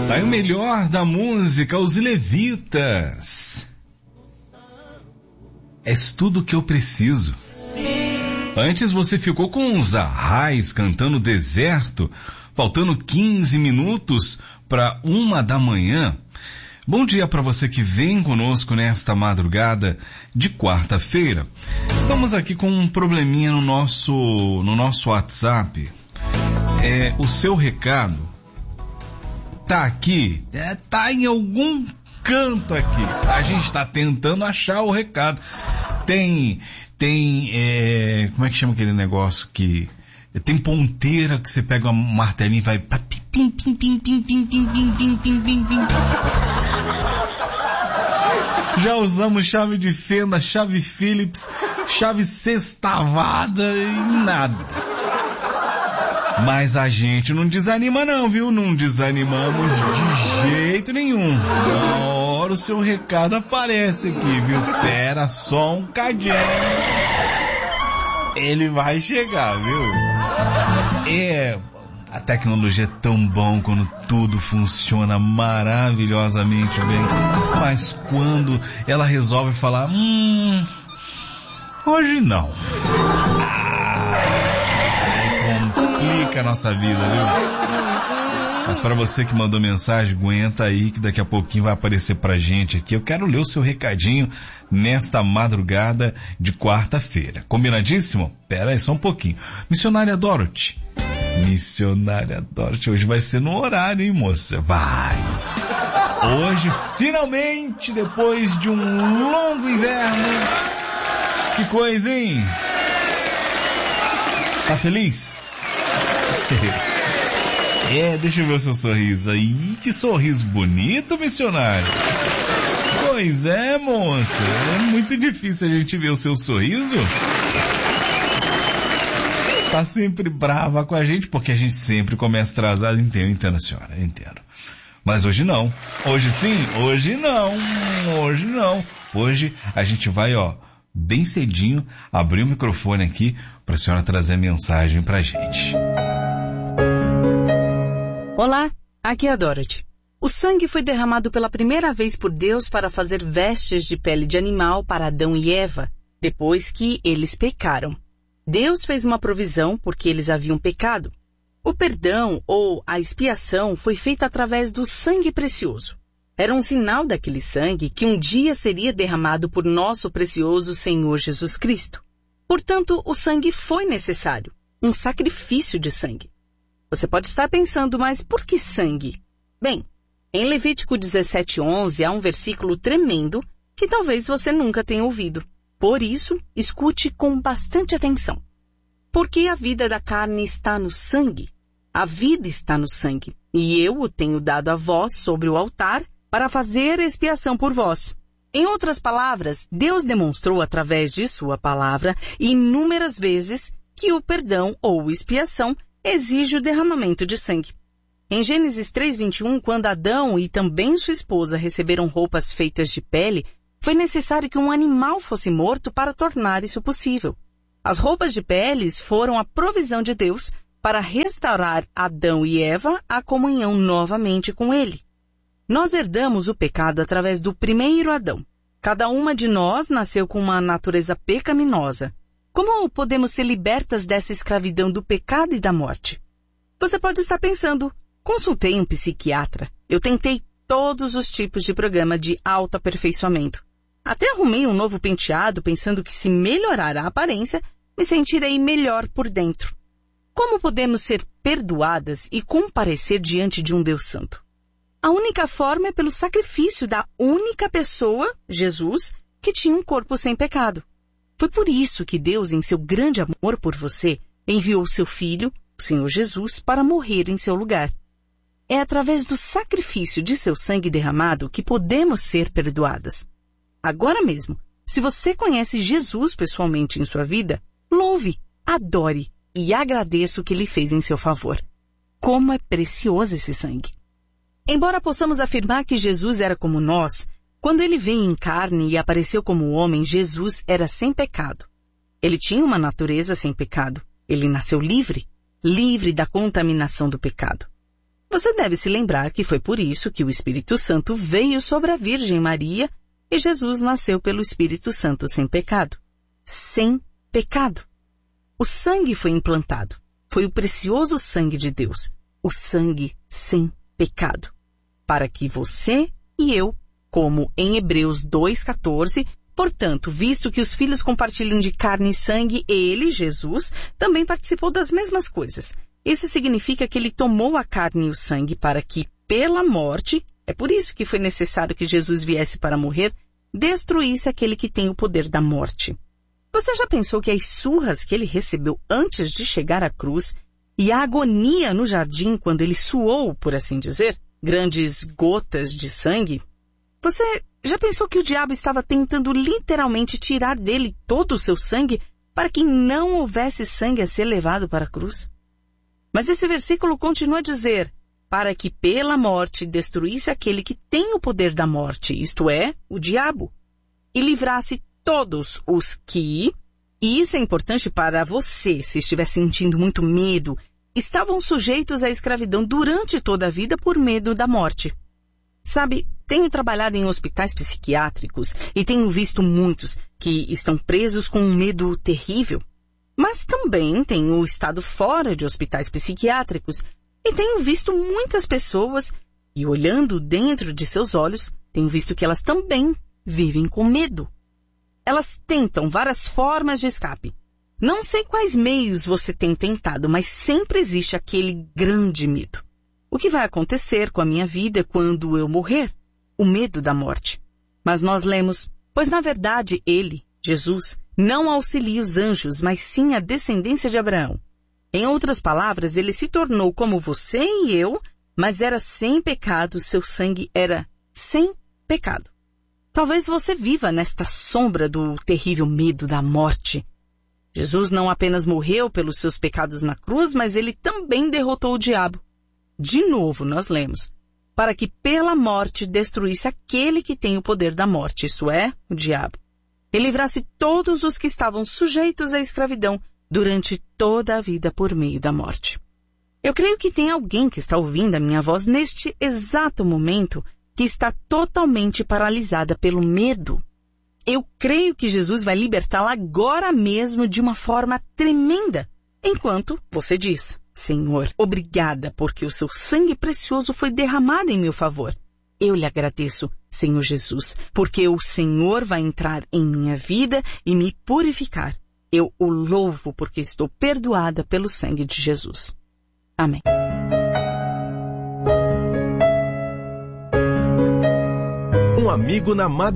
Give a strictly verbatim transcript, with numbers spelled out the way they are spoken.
Tá aí o melhor da música, os Levitas. És tudo que eu preciso. Antes você ficou com os Arrais cantando Deserto, faltando quinze minutos para uma da manhã. Bom dia para você que vem conosco nesta madrugada de quarta-feira. Estamos aqui com um probleminha no nosso, no nosso WhatsApp. É, o seu recado tá aqui, é, tá em algum canto aqui. A gente tá tentando achar o recado. Tem, tem, é, como é que chama aquele negócio que... Tem ponteira que você pega um martelinho e vai... Pim, pim, pim, pim, pim, pim, pim, pim, pim, pim, pim. Já usamos chave de fenda, chave Phillips, chave sextavada e nada. Mas a gente não desanima não, viu? Não desanimamos de jeito nenhum. Na hora o seu recado aparece aqui, viu? Pera só um cadinho. Ele vai chegar, viu? É... A tecnologia é tão bom quando tudo funciona maravilhosamente bem. Mas quando ela resolve falar, hum, hoje não. Ah, aí complica a nossa vida, viu? Mas para você que mandou mensagem, aguenta aí que daqui a pouquinho vai aparecer pra gente aqui. Eu quero ler o seu recadinho nesta madrugada de quarta-feira. Combinadíssimo? Pera aí só um pouquinho. Missionária Dorothy. Missionária Dorothy, hoje vai ser no horário, hein, moça? Vai! Hoje, finalmente, depois de um longo inverno, que coisa, hein? Tá feliz? É, deixa eu ver o seu sorriso aí. Que sorriso bonito, missionário! Pois é, moça, é muito difícil a gente ver o seu sorriso. Tá sempre brava com a gente, porque a gente sempre começa atrasado. Entendo, entendo, senhora, entendo. Mas hoje não. Hoje sim, hoje não. Hoje não. Hoje a gente vai, ó, bem cedinho, abrir o microfone aqui pra senhora trazer mensagem pra gente. Olá, aqui é a Dorothy. O sangue foi derramado pela primeira vez por Deus para fazer vestes de pele de animal para Adão e Eva, depois que eles pecaram. Deus fez uma provisão porque eles haviam pecado. O perdão ou a expiação foi feita através do sangue precioso. Era um sinal daquele sangue que um dia seria derramado por nosso precioso Senhor Jesus Cristo. Portanto, o sangue foi necessário, um sacrifício de sangue. Você pode estar pensando, mas por que sangue? Bem, em Levítico dezessete, onze há um versículo tremendo que talvez você nunca tenha ouvido. Por isso, escute com bastante atenção. Porque a vida da carne está no sangue. A vida está no sangue. E eu o tenho dado a vós sobre o altar para fazer expiação por vós. Em outras palavras, Deus demonstrou através de sua palavra inúmeras vezes que o perdão ou expiação exige o derramamento de sangue. Em Gênesis três, vinte e um, quando Adão e também sua esposa receberam roupas feitas de pele, foi necessário que um animal fosse morto para tornar isso possível. As roupas de peles foram a provisão de Deus para restaurar Adão e Eva à comunhão novamente com Ele. Nós herdamos o pecado através do primeiro Adão. Cada uma de nós nasceu com uma natureza pecaminosa. Como podemos ser libertas dessa escravidão do pecado e da morte? Você pode estar pensando, consultei um psiquiatra. Eu tentei todos os tipos de programa de autoaperfeiçoamento. Até arrumei um novo penteado pensando que se melhorar a aparência, me sentirei melhor por dentro. Como podemos ser perdoadas e comparecer diante de um Deus Santo? A única forma é pelo sacrifício da única pessoa, Jesus, que tinha um corpo sem pecado. Foi por isso que Deus, em seu grande amor por você, enviou seu Filho, o Senhor Jesus, para morrer em seu lugar. É através do sacrifício de seu sangue derramado que podemos ser perdoadas. Agora mesmo, se você conhece Jesus pessoalmente em sua vida, louve, adore e agradeça o que Ele fez em seu favor. Como é precioso esse sangue! Embora possamos afirmar que Jesus era como nós, quando Ele veio em carne e apareceu como homem, Jesus era sem pecado. Ele tinha uma natureza sem pecado. Ele nasceu livre, livre da contaminação do pecado. Você deve se lembrar que foi por isso que o Espírito Santo veio sobre a Virgem Maria e Jesus nasceu pelo Espírito Santo sem pecado. Sem pecado. O sangue foi implantado. Foi o precioso sangue de Deus. O sangue sem pecado. Para que você e eu, como em Hebreus dois, quatorze, portanto, visto que os filhos compartilham de carne e sangue, ele, Jesus, também participou das mesmas coisas. Isso significa que ele tomou a carne e o sangue para que, pela morte, é por isso que foi necessário que Jesus viesse para morrer, destruísse aquele que tem o poder da morte. Você já pensou que as surras que ele recebeu antes de chegar à cruz e a agonia no jardim quando ele suou, por assim dizer, grandes gotas de sangue? Você já pensou que o diabo estava tentando literalmente tirar dele todo o seu sangue para que não houvesse sangue a ser levado para a cruz? Mas esse versículo continua a dizer, para que pela morte destruísse aquele que tem o poder da morte, isto é, o diabo, e livrasse todos os que, e isso é importante para você se estiver sentindo muito medo, estavam sujeitos à escravidão durante toda a vida por medo da morte. Sabe, tenho trabalhado em hospitais psiquiátricos e tenho visto muitos que estão presos com um medo terrível. Mas também tenho estado fora de hospitais psiquiátricos e tenho visto muitas pessoas e, olhando dentro de seus olhos, tenho visto que elas também vivem com medo. Elas tentam várias formas de escape. Não sei quais meios você tem tentado, mas sempre existe aquele grande medo. O que vai acontecer com a minha vida quando eu morrer? O medo da morte. Mas nós lemos, pois na verdade ele, Jesus, não auxilia os anjos, mas sim a descendência de Abraão. Em outras palavras, ele se tornou como você e eu, mas era sem pecado, seu sangue era sem pecado. Talvez você viva nesta sombra do terrível medo da morte. Jesus não apenas morreu pelos seus pecados na cruz, mas ele também derrotou o diabo. De novo, nós lemos, para que pela morte destruísse aquele que tem o poder da morte, isto é, o diabo, e livrasse todos os que estavam sujeitos à escravidão durante toda a vida por meio da morte. Eu creio que tem alguém que está ouvindo a minha voz neste exato momento que está totalmente paralisada pelo medo. Eu creio que Jesus vai libertá-la agora mesmo de uma forma tremenda, enquanto você diz, Senhor, obrigada porque o seu sangue precioso foi derramado em meu favor. Eu lhe agradeço, Senhor Jesus, porque o Senhor vai entrar em minha vida e me purificar. Eu o louvo porque estou perdoada pelo sangue de Jesus. Amém. Um amigo na madrugada.